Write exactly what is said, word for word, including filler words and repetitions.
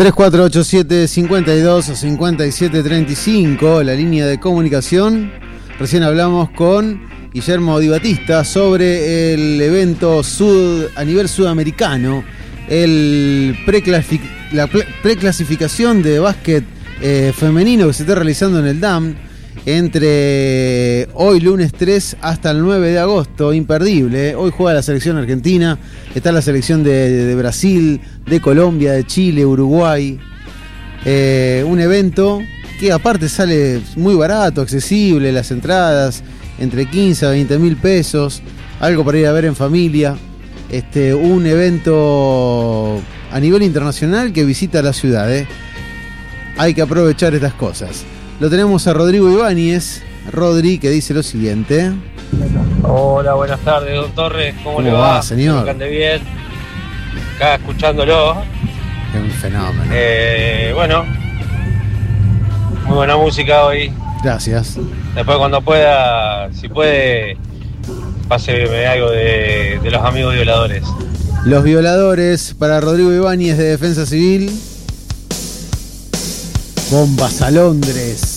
tres cuatro ocho siete, cinco dos, cinco siete tres cinco, la línea de comunicación. Recién hablamos con Guillermo Di Battista sobre el evento sud, a nivel sudamericano, el preclasific, la preclasificación de básquet eh, femenino que se está realizando en el D A M entre hoy lunes tres hasta el nueve de agosto, imperdible. ¿eh? Hoy juega la selección argentina, está la selección de, de, de Brasil, de Colombia, de Chile, Uruguay. Eh, un evento que aparte sale muy barato, accesible, las entradas entre quince a veinte mil pesos, algo para ir a ver en familia. Este, un evento a nivel internacional que visita la ciudad. ¿eh? Hay que aprovechar estas cosas. Lo tenemos a Rodrigo Ibáñez, Rodri, que dice lo siguiente. Hola, buenas tardes, don Torres. ¿Cómo, ¿Cómo le va, va señor? Que ande bien. Acá escuchándolo. Es un fenómeno. Eh, bueno, muy buena música hoy. Gracias. Después cuando pueda, si puede, páseme algo de, de los amigos violadores. Los violadores para Rodrigo Ibáñez de Defensa Civil. Bombas a Londres.